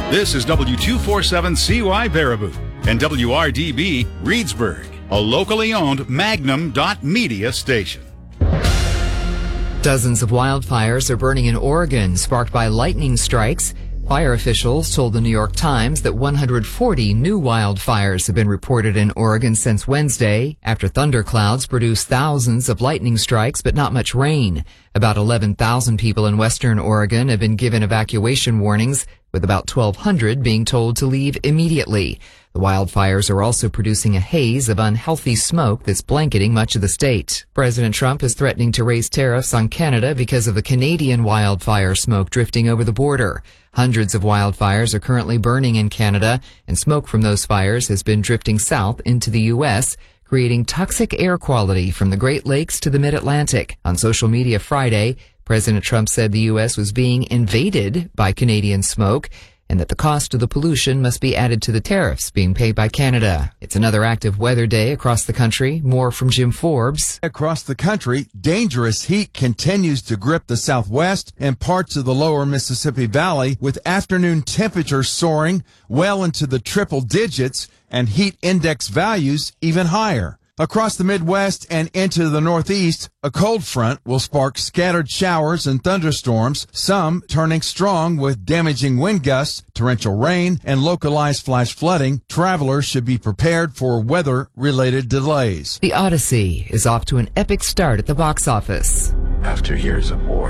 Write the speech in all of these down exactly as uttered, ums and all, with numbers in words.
This is W two forty-seven C Y Baraboo and W R D B Reedsburg, a locally owned Magnum dot media station. Dozens of wildfires are burning in Oregon, sparked by lightning strikes. Fire officials told the New York Times that one hundred forty new wildfires have been reported in Oregon since Wednesday, after thunderclouds produced thousands of lightning strikes but not much rain. About eleven thousand people in western Oregon have been given evacuation warnings, with about twelve hundred being told to leave immediately. The wildfires are also producing a haze of unhealthy smoke that's blanketing much of the state. President Trump is threatening to raise tariffs on Canada because of the Canadian wildfire smoke drifting over the border. Hundreds of wildfires are currently burning in Canada, and smoke from those fires has been drifting south into the U S, creating toxic air quality from the Great Lakes to the Mid-Atlantic. On social media Friday, President Trump said the U S was being invaded by Canadian smoke, and that the cost of the pollution must be added to the tariffs being paid by Canada. It's another active weather day across the country. More from Jim Forbes. Across the country, dangerous heat continues to grip the Southwest and parts of the lower Mississippi Valley, with afternoon temperatures soaring well into the triple digits and heat index values even higher. Across the Midwest and into the Northeast, a cold front will spark scattered showers and thunderstorms, some turning strong with damaging wind gusts, torrential rain, and localized flash flooding. Travelers should be prepared for weather-related delays. The Odyssey is off to an epic start at the box office. After years of war,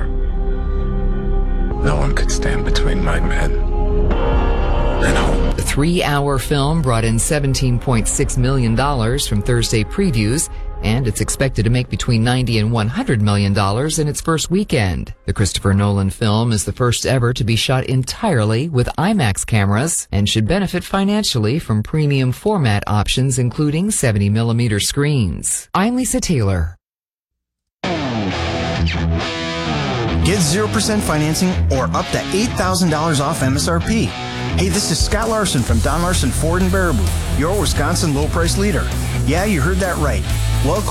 no one could stand between my men and home. The three-hour film brought in seventeen point six million dollars from Thursday previews, and it's expected to make between ninety and one hundred million dollars in its first weekend. The Christopher Nolan film is the first ever to be shot entirely with IMAX cameras and should benefit financially from premium format options, including seventy millimeter screens. I'm Lisa Taylor. Get zero percent financing or up to eight thousand dollars off M S R P. Hey, this is Scott Larson from Don Larson Ford in Baraboo, your Wisconsin low price leader. Yeah, you heard that right. Well